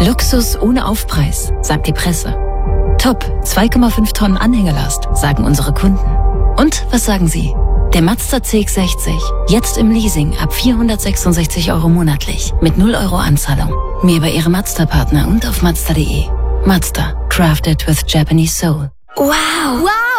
Luxus ohne Aufpreis, sagt die Presse. Top, 2,5 Tonnen Anhängelast, sagen unsere Kunden. Und was sagen Sie? Der Mazda CX-60, jetzt im Leasing ab 466 € monatlich, mit 0 € Anzahlung. Mehr bei Ihrem Mazda-Partner und auf Mazda.de. Mazda, crafted with Japanese soul. Wow!